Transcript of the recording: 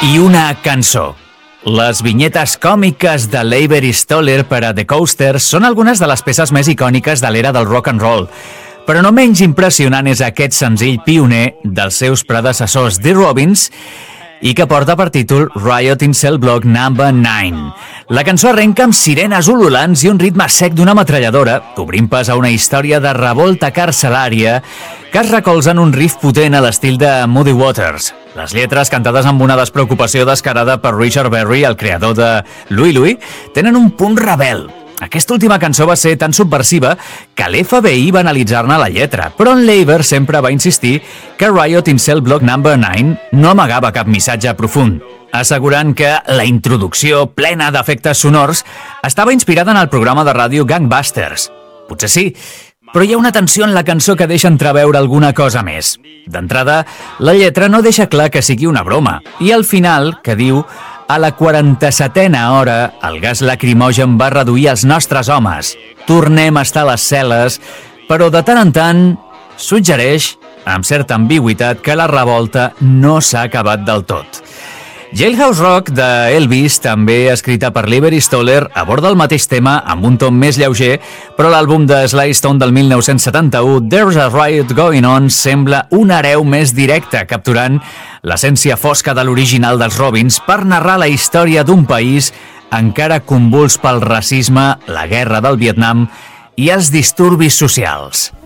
i una cançó. Les vinyetes còmiques de l'Avery Stoller per a The Coasters són algunes de les peces més icòniques de l'era del rock and roll, però no menys impressionant és aquest senzill pioner dels seus predecessors The Robins i que porta per títol Riot in Cell Block No. 9. La cançó arrenca amb sirenes ululants i un ritme sec d'una metralladora, obrint pas a una història de revolta carcelària que es recolza en un riff potent a l'estil de Muddy Waters. Les lletres, cantades amb una despreocupació descarada per Richard Berry, el creador de Louie Louie, tenen un punt rebel. Aquesta última cançó va ser tan subversiva que l'FBI va analitzar-ne la lletra, però en Leiber sempre va insistir que Riot in Cell Block No. 9 no amagava cap missatge profund, assegurant que la introducció plena d'efectes sonors estava inspirada en el programa de ràdio Gangbusters. Potser sí, però hi ha una tensió en la cançó que deixa entreveure alguna cosa més. D'entrada, la lletra no deixa clar que sigui una broma, i al final, que diu: a la 47a hora, el gas lacrimogen va reduir els nostres homes. Tornem a estar a les cel·les, però de tant en tant suggereix, amb certa ambigüitat, que la revolta no s'ha acabat del tot. Jailhouse Rock de Elvis, també escrita per l'Avery Stoller, aborda el mateix tema amb un ton més lleuger, però l'àlbum de Sly Stone del 1971, There's a Riot Going On, sembla un hereu més directe, capturant l'essència fosca de l'original dels Robins per narrar la història d'un país encara convuls pel racisme, la guerra del Vietnam i els disturbis socials.